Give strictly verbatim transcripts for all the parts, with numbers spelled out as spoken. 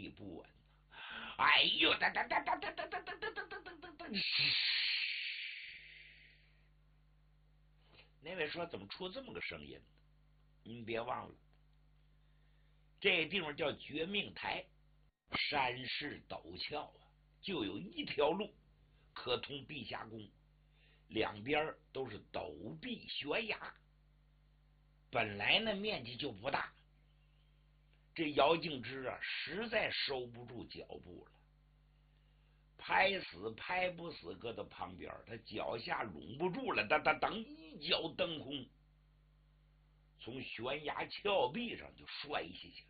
地不稳。哎呦，哒哒哒哒哒哒哒哒哒哒哒哒哒！那位说怎么出这么个声音？您别忘了，这地方叫绝命台，山势陡峭啊，就有一条路可通碧霞宫，两边都是陡壁悬崖，本来呢面积就不大。这姚敬之啊，实在收不住脚步了，拍死拍不死，搁到旁边，他脚下拢不住了，当当当，一脚蹬空，从悬崖峭壁上就摔下去了。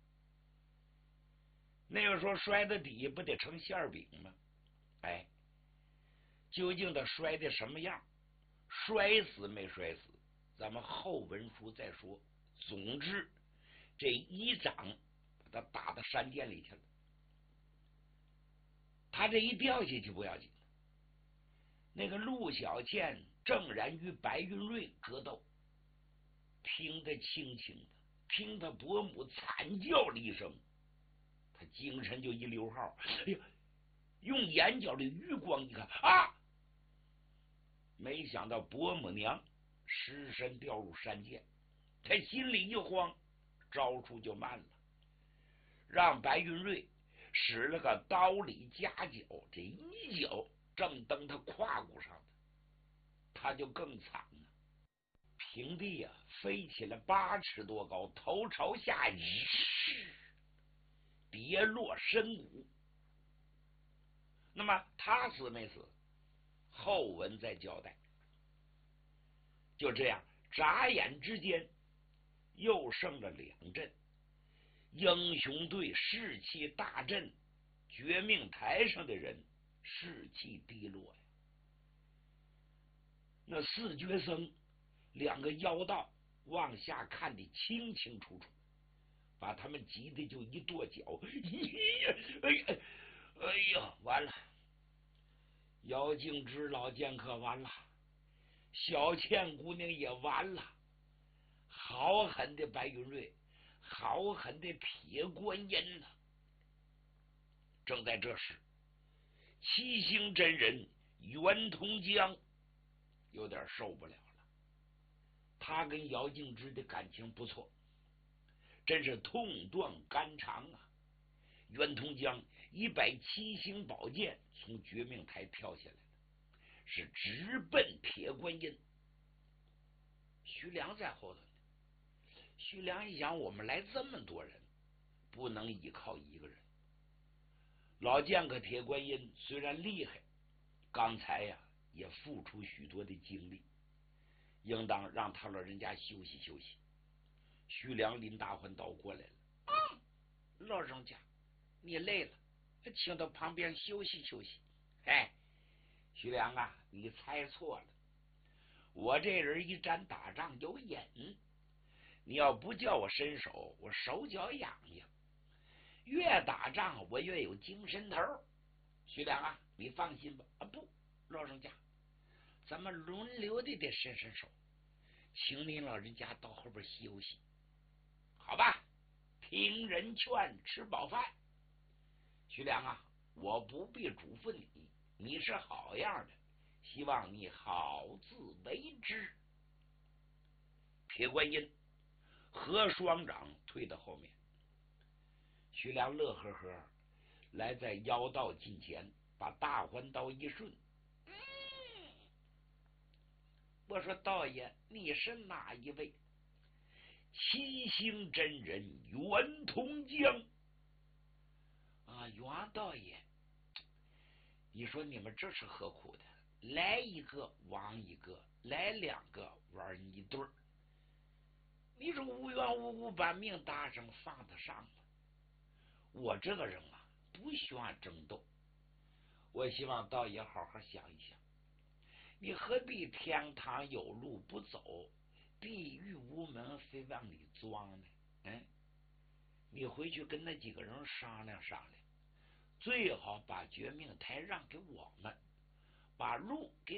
那个时候摔到底不得成馅饼吗？哎，究竟他摔的什么样？摔死没摔死？咱们后文书再说。总之，这一掌把他打到山涧里去了。他这一掉下去不要紧，那个陆小倩正然与白云瑞格斗，听得轻轻的，听他伯母惨叫了一声，他精神就一溜号，哎呀，用眼角的余光一看啊，没想到伯母娘失身掉入山涧，他心里一慌，招出就慢了，让白云瑞使了个刀里夹脚，这一脚正蹬他胯骨上的，他就更惨了，平地啊飞起了八尺多高，头朝下跌落深谷。那么他死没死？后文再交代。就这样，眨眼之间又剩了两阵，英雄队士气大振，绝命台上的人士气低落呀。那四绝僧两个妖道往下看得清清楚楚，把他们急得就一跺脚，哎呀，哎呀，完了！姚敬之老剑客完了，小倩姑娘也完了，好狠的白云瑞，好狠的铁观音呐！正在这时，七星真人袁同江有点受不了了，他跟姚敬之的感情不错，真是痛断肝肠啊！袁同江一摆七星宝剑从绝命台跳下来了，是直奔铁观音。徐良在后头呢，徐良一想，我们来这么多人，不能依靠一个人。老剑客铁观音虽然厉害，刚才呀也付出许多的精力，应当让他老人家休息休息。徐良拎大环刀过来了，嗯，老人家你累了，请到旁边休息休息。哎，徐良啊，你猜错了，我这人一沾打仗有瘾，你要不叫我伸手，我手脚痒痒，越打仗我越有精神头。徐良啊，你放心吧。啊不，老人家，咱们轮流的得伸伸手，请您老人家到后边休息，好吧？听人劝，吃饱饭。徐良啊，我不必嘱咐你，你是好样的，希望你好自为之。铁观音何双掌退到后面，徐良乐呵呵来在妖道近前，把大环刀一顺。嗯，我说道爷，你是哪一位？七星真人袁同江啊，袁道爷，你说你们这是何苦的？来一个亡一个，来两个玩一对儿，你说无缘无故把命搭上，放得上吗？我这个人啊，不喜欢争斗，我希望道爷好好想一想，你何必天堂有路不走，地狱无门非往里钻呢？嗯，你回去跟那几个人商量商量，最好把绝命台让给我们，把路给